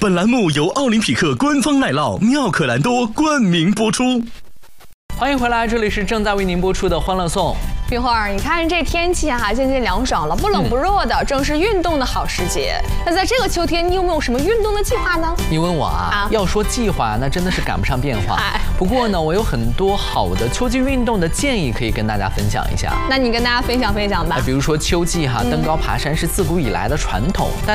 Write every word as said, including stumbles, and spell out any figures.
本栏目由奥林匹克官方奶酪妙可蓝多冠名播出。 欢迎回来，这里是正在为您播出的《欢乐颂》。 冰花儿，你看这天气哈、啊，渐渐凉爽了，不冷不热的，嗯、正是运动的好时节。那在这个秋天，你有没有什么运动的计划呢？ 你问我啊，啊要说计划，那真的是赶不上变化。不过呢，我有很多好的秋季运动的建议可以跟大家分享一下。 那你跟大家分享分享吧。 比如说秋季哈、啊，登高爬山是自古以来的传统，但